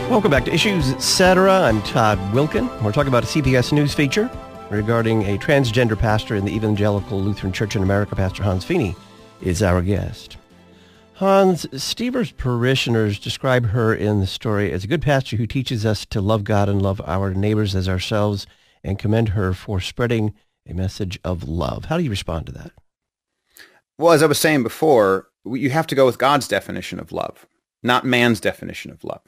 Welcome back to Issues Etc. I'm Todd Wilkin. We're talking about a CBS News feature regarding a transgender pastor in the Evangelical Lutheran Church in America. Pastor Hans Feeney is our guest. Hans, Stever's parishioners describe her in the story as a good pastor who teaches us to love God and love our neighbors as ourselves, and commend her for spreading a message of love. How do you respond to that? Well, as I was saying before, you have to go with God's definition of love, not man's definition of love.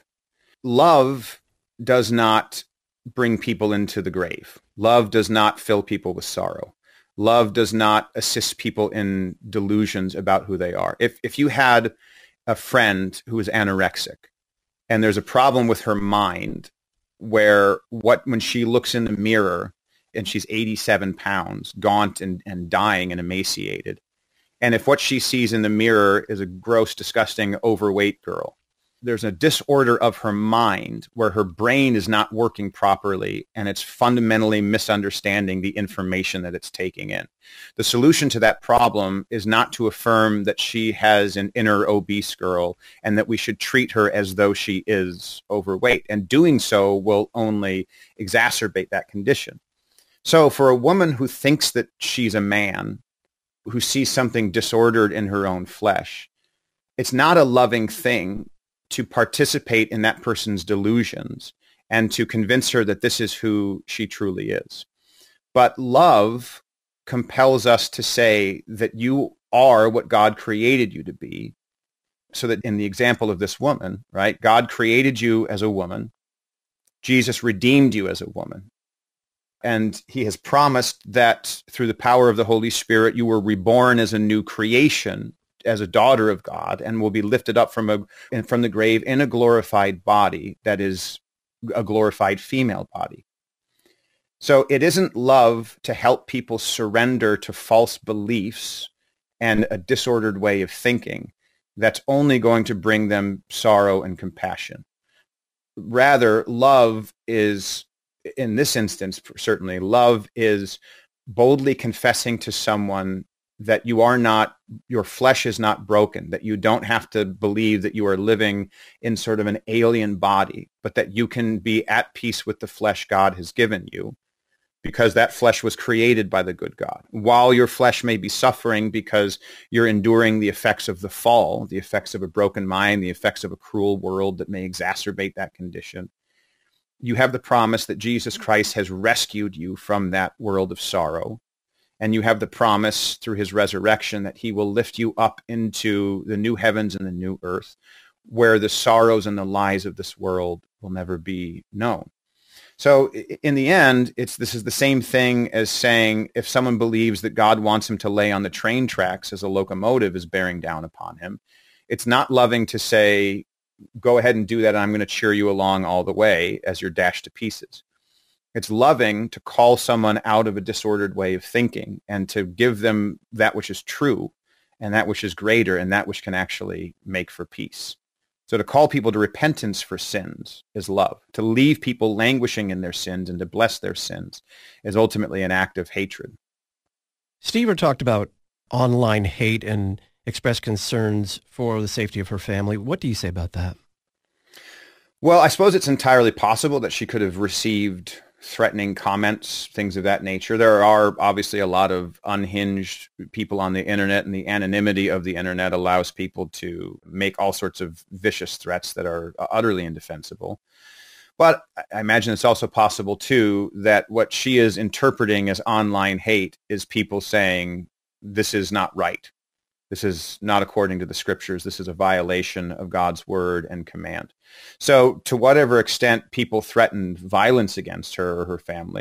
Love does not bring people into the grave. Love does not fill people with sorrow. Love does not assist people in delusions about who they are. If you had a friend who is anorexic and there's a problem with her mind where when she looks in the mirror and she's 87 pounds, gaunt and dying and emaciated, and if what she sees in the mirror is a gross, disgusting, overweight girl, there's a disorder of her mind where her brain is not working properly and it's fundamentally misunderstanding the information that it's taking in. The solution to that problem is not to affirm that she has an inner obese girl and that we should treat her as though she is overweight. And doing so will only exacerbate that condition. So for a woman who thinks that she's a man, who sees something disordered in her own flesh, it's not a loving thing to participate in that person's delusions and to convince her that this is who she truly is. But love compels us to say that you are what God created you to be, so that in the example of this woman, right, God created you as a woman. Jesus redeemed you as a woman. And he has promised that through the power of the Holy Spirit, you were reborn as a new creation, as a daughter of God, and will be lifted up from the grave in a glorified body that is a glorified female body. So it isn't love to help people surrender to false beliefs and a disordered way of thinking that's only going to bring them sorrow and compassion. Rather, love is, in this instance, certainly, love is boldly confessing to someone that your flesh is not broken, that you don't have to believe that you are living in sort of an alien body, but that you can be at peace with the flesh God has given you, because that flesh was created by the good God. While your flesh may be suffering because you're enduring the effects of the fall, the effects of a broken mind, the effects of a cruel world that may exacerbate that condition, you have the promise that Jesus Christ has rescued you from that world of sorrow. And you have the promise through his resurrection that he will lift you up into the new heavens and the new earth, where the sorrows and the lies of this world will never be known. So in the end, this is the same thing as saying if someone believes that God wants him to lay on the train tracks as a locomotive is bearing down upon him, it's not loving to say, go ahead and do that, and I'm going to cheer you along all the way as you're dashed to pieces. It's loving to call someone out of a disordered way of thinking and to give them that which is true and that which is greater and that which can actually make for peace. So to call people to repentance for sins is love. To leave people languishing in their sins and to bless their sins is ultimately an act of hatred. Stever talked about online hate and expressed concerns for the safety of her family. What do you say about that? Well, I suppose it's entirely possible that she could have received threatening comments, things of that nature. There are obviously a lot of unhinged people on the internet, and the anonymity of the internet allows people to make all sorts of vicious threats that are utterly indefensible. But I imagine it's also possible, too, that what she is interpreting as online hate is people saying, this is not right. This is not according to the scriptures. This is a violation of God's word and command. So to whatever extent people threatened violence against her or her family,